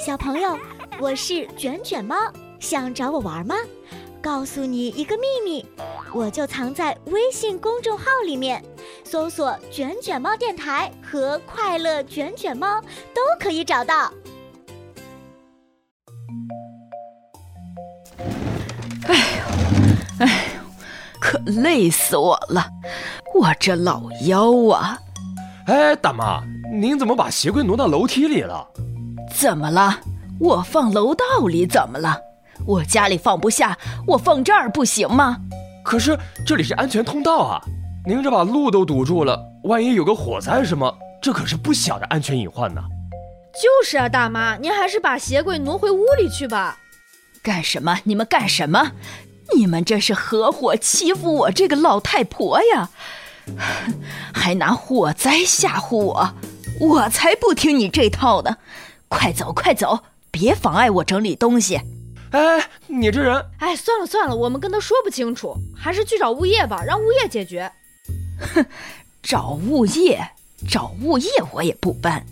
小朋友，我是卷卷猫，想找我玩吗？告诉你一个秘密，我就藏在微信公众号里面，搜索卷卷猫电台和快乐卷卷猫都可以找到。 哎呦，可累死我了，我这老腰啊！ 哎，大妈，您怎么把鞋柜挪到楼梯里了？ 怎么了？我放楼道里怎么了？我家里放不下，我放这儿不行吗？ 可是这里是安全通道啊，您这把路都堵住了，万一有个火灾什么，这可是不小的安全隐患呢。 就是啊，大妈，您还是把鞋柜挪回屋里去吧。 干什么？你们干什么？你们这是合伙欺负我这个老太婆呀，还拿火灾吓唬我，我才不听你这套呢！快走快走，别妨碍我整理东西。 哎，你这人…… 哎，算了，我们跟他说不清楚，还是去找物业吧，让物业解决。 哼，找物业我也不搬。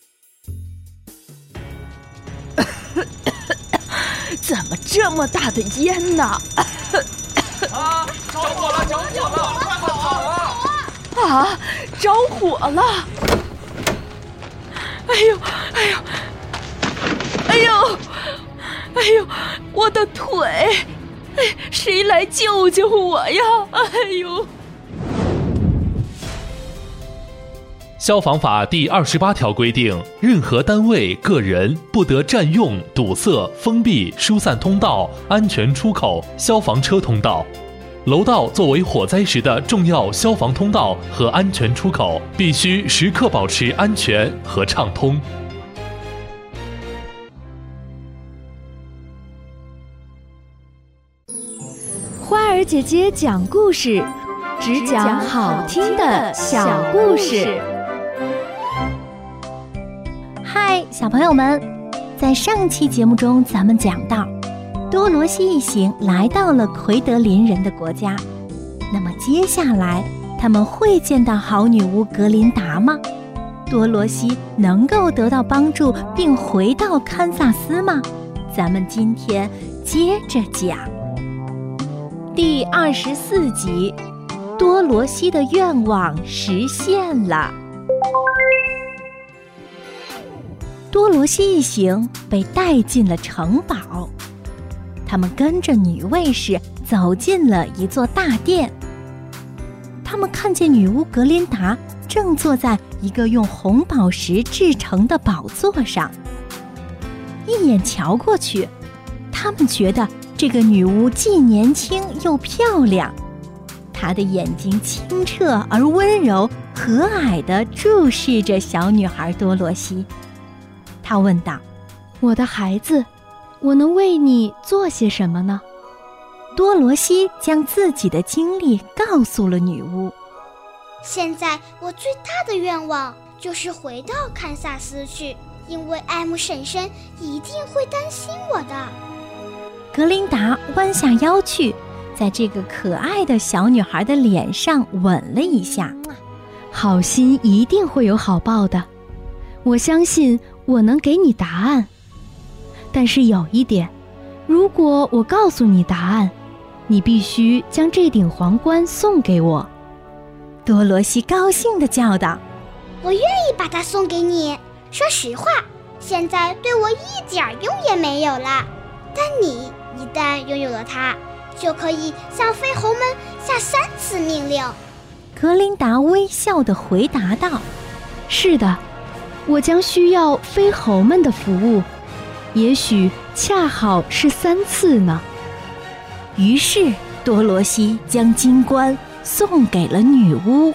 怎么这么大的烟呢？ 啊！着火了！快跑啊！ 啊！着火了！哎呦！我的腿！哎，谁来救救我呀？哎呦！ 消防法第28条规定，任何单位、个人不得占用、堵塞、封闭、疏散通道、安全出口、消防车通道。楼道作为火灾时的重要消防通道和安全出口，必须时刻保持安全和畅通。 花儿姐姐讲故事，只讲好听的小故事。 嗨，小朋友们，在上期节目中咱们讲到，多罗西一行来到了奎德林人的国家。那么接下来他们会见到好女巫格琳达吗？多罗西能够得到帮助并回到堪萨斯吗？咱们今天接着讲。第24集，多罗西的愿望实现了。多罗西一行被带进了城堡，他们跟着女卫士走进了一座大殿。他们看见女巫格琳达正坐在一个用红宝石制成的宝座上，一眼瞧过去，他们觉得这个女巫既年轻又漂亮，她的眼睛清澈而温柔，和蔼地注视着小女孩多罗西。她问道：“ 我的孩子，我能为你做些什么呢？” 多罗西将自己的经历告诉了女巫。 现在我最大的愿望就是回到堪萨斯去，因为艾姆婶婶一定会担心我的。 格琳达弯下腰去，在这个可爱的小女孩的脸上吻了一下。 好心一定会有好报的，我相信我能给你答案。但是有一点，如果我告诉你答案，你必须将这顶皇冠送给我。 多罗西高兴地叫道：“ 我愿意把它送给你。说实话，现在对我一点用也没有了，但你一旦拥有了它，就可以向飞猴们下3次命令。” 格琳达微笑地回答道：“ 是的，我将需要飞猴们的服务，也许恰好是3次呢。” 于是多罗西将金冠送给了女巫。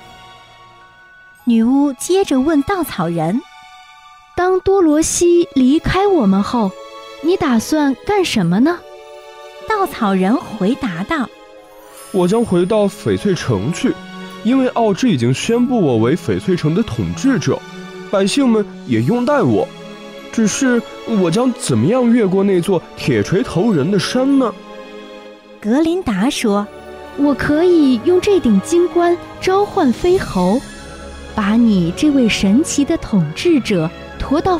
女巫接着问稻草人：“ 当多罗西离开我们后，你打算干什么呢？” 稻草人回答道：“ 我将回到翡翠城去，因为奥芝已经宣布我为翡翠城的统治者，百姓们也拥戴我。只是我将怎么样越过那座铁锤头人的山呢？” 格琳达说：“ 我可以用这顶金冠召唤飞猴，把你这位神奇的统治者驮到